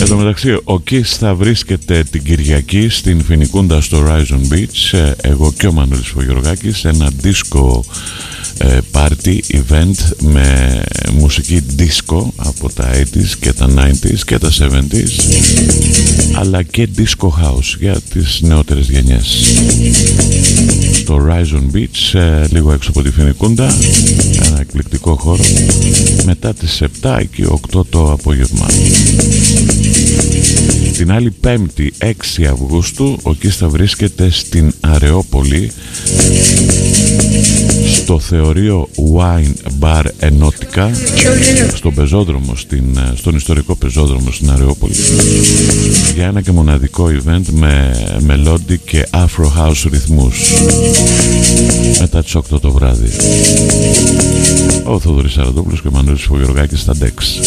Εν τω μεταξύ, ο Kiss θα βρίσκεται την Κυριακή στην Φοινικούντα στο Horizon Beach. Εγώ και ο Μανώλης Φωγιοργάκης, ένα disco party event με μουσική disco από τα 80s και τα 90s και τα 70s, αλλά και disco house για τις νεότερες γενιές. Στο Horizon Beach, λίγο έξω από τη Φοινικούντα, ένα εκπληκτικό χώρο, μετά τις 7 και 8 το απόγευμα. Την άλλη Πέμπτη 6 Αυγούστου ο Kiss θα βρίσκεται στην Αρεόπολη στο θεωρείο Wine Bar Ενώτικα, στον πεζόδρομο, στον ιστορικό πεζόδρομο στην Αρεόπολη, για ένα και μοναδικό event με melodic και afro house ρυθμούς μετά τις 8 το βράδυ. Ο Θοδωρής Σαραντόπουλος και ο Μανώλης Φωγιοργάκης στα Dex.